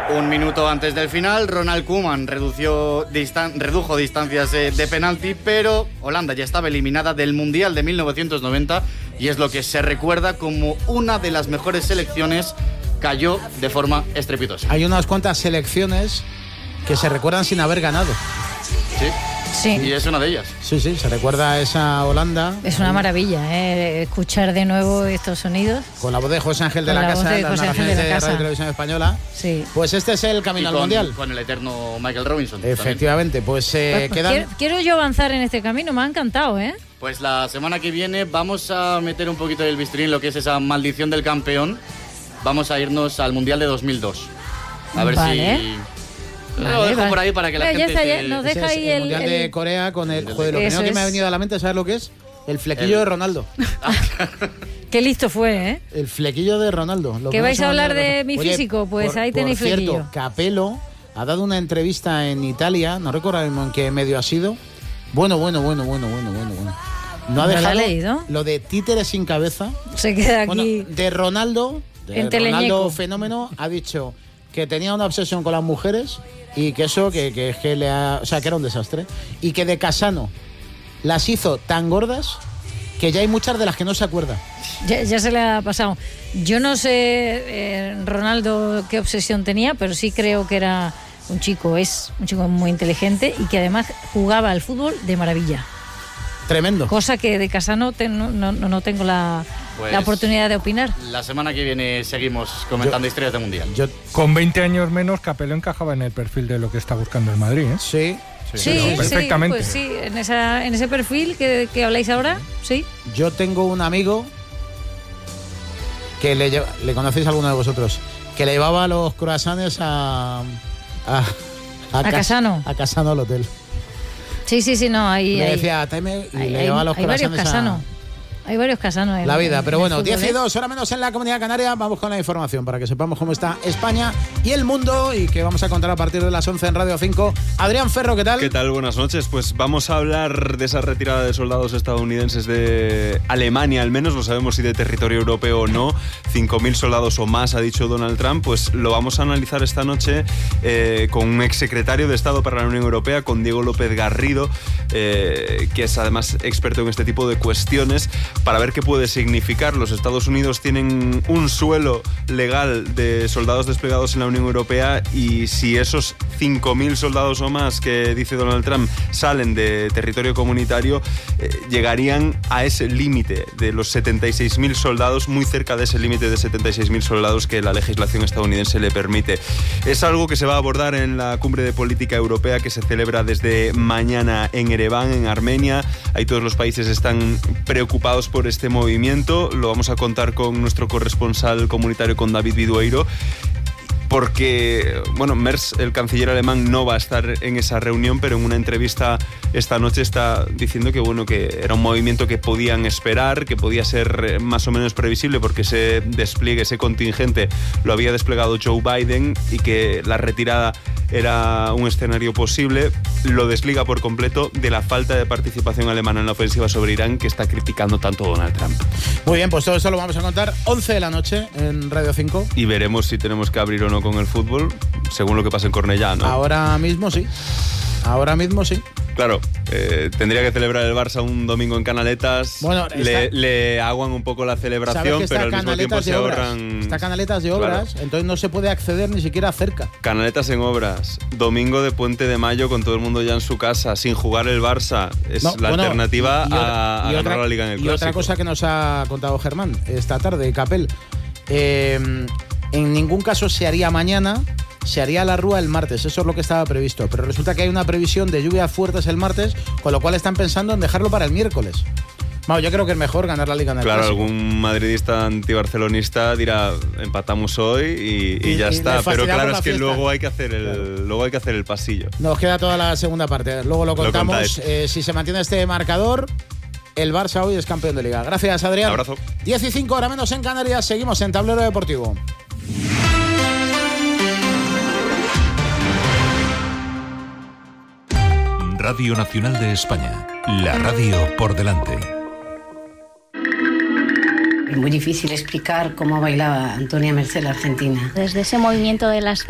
Un minuto antes del final, Ronald Koeman redujo distancias de penalti, pero Holanda ya estaba eliminada del Mundial de 1990 y es lo que se recuerda como una de las mejores selecciones. Cayó de forma estrepitosa. Hay unas cuantas selecciones que se recuerdan sin haber ganado. Sí. Y es una de ellas. Sí, se recuerda a esa Holanda. Es una maravilla, escuchar de nuevo estos sonidos. Con la voz de José Ángel de la Casa, las narraciones de Radio y Televisión Española. Sí. Pues este es el camino al Mundial. Con el eterno Michael Robinson. Efectivamente, pues quedan... Quiero yo avanzar en este camino, me ha encantado, Pues la semana que viene vamos a meter un poquito del bisturí en lo que es esa maldición del campeón. Vamos a irnos al Mundial de 2002. A ver si... Lo dejo por ahí para que la gente... Nos deja ahí el Mundial de Corea con el... Joder, lo primero que me ha venido a la mente, ¿sabes lo que es? El flequillo de Ronaldo. Qué listo fue, El flequillo de Ronaldo. ¿Que vais a hablar de mi físico? Pues ahí tenéis flequillo. Por cierto, Capello ha dado una entrevista en Italia, no recuerdo en qué medio ha sido. Bueno. No ha dejado leído. Lo de títeres sin cabeza. Se queda aquí. De Ronaldo fenómeno, ha dicho que tenía una obsesión con las mujeres y que eso, que era un desastre. Y que de Casano las hizo tan gordas que ya hay muchas de las que no se acuerda. Ya se le ha pasado. Yo no sé Ronaldo qué obsesión tenía, pero sí creo que era es un chico muy inteligente y que además jugaba al fútbol de maravilla. Tremendo. Cosa que de Casano no tengo la oportunidad de opinar. La semana que viene seguimos comentando historias de Mundial. Con 20 años menos, Capello encajaba en el perfil de lo que está buscando el Madrid, Sí, perfectamente. Pues sí, en ese perfil que habláis ahora, sí. Yo tengo un amigo que le conocéis a alguno de vosotros, que le llevaba los croissants a Casano. A Casano al hotel. Sí, no, ahí... Le decía, tráeme, y le llevaba los croissants Hay varios Casanos en la vida, pero bueno, fútbol, 10 y 2, hora menos en la Comunidad Canaria. Vamos con la información para que sepamos cómo está España y el mundo y que vamos a contar a partir de las 11 en Radio 5. Adrián Ferro, ¿qué tal? ¿Qué tal? Buenas noches. Pues vamos a hablar de esa retirada de soldados estadounidenses de Alemania, al menos, no sabemos si de territorio europeo o no. 5.000 soldados o más, ha dicho Donald Trump. Pues lo vamos a analizar esta noche con un exsecretario de Estado para la Unión Europea, con Diego López Garrido, que es además experto en este tipo de cuestiones, para ver qué puede significar. Los Estados Unidos tienen un suelo legal de soldados desplegados en la Unión Europea y si esos 5.000 soldados o más que dice Donald Trump salen de territorio comunitario, llegarían a ese límite de los 76.000 soldados, muy cerca de ese límite de 76.000 soldados que la legislación estadounidense le permite. Es algo que se va a abordar en la Cumbre de Política Europea que se celebra desde mañana en Ereván, en Armenia. Ahí todos los países están preocupados por este movimiento. Lo vamos a contar con nuestro corresponsal comunitario, con David Vidueiro, porque, Merz, el canciller alemán, no va a estar en esa reunión, pero en una entrevista esta noche está diciendo que era un movimiento que podían esperar, que podía ser más o menos previsible porque ese despliegue, ese contingente, lo había desplegado Joe Biden y que la retirada era un escenario posible. Lo desliga por completo de la falta de participación alemana en la ofensiva sobre Irán que está criticando tanto Donald Trump. Muy bien, pues todo eso lo vamos a contar 11 de la noche en Radio 5. Y veremos si tenemos que abrir o no con el fútbol, según lo que pase en Cornellá, ¿no? Ahora mismo sí. Claro, tendría que celebrar el Barça un domingo en Canaletas. Bueno, le aguan un poco la celebración, pero al mismo tiempo se ahorran... Está Canaletas de obras, claro. Entonces no se puede acceder ni siquiera cerca. Canaletas en obras, domingo de Puente de Mayo con todo el mundo ya en su casa, sin jugar el Barça. Es la alternativa a ganar la Liga en el Clásico. Y otra cosa que nos ha contado Germán esta tarde, Capel, en ningún caso se haría mañana. Se haría la Rúa el martes, eso es lo que estaba previsto. Pero resulta que hay una previsión de lluvias fuertes el martes, con lo cual están pensando en dejarlo para el miércoles. Yo creo que es mejor ganar la Liga en el Clásico. Claro, algún madridista antibarcelonista dirá, empatamos hoy y ya está. Pero claro, es que luego hay que hacer el pasillo. Nos queda toda la segunda parte, luego lo contamos. Si se mantiene este marcador, el Barça hoy es campeón de Liga. Gracias, Adrián. Un abrazo. 15, hora menos en Canarias, seguimos en Tablero Deportivo. Radio Nacional de España, la radio por delante. Es muy difícil explicar cómo bailaba Antonia Mercé la Argentina. Desde ese movimiento de las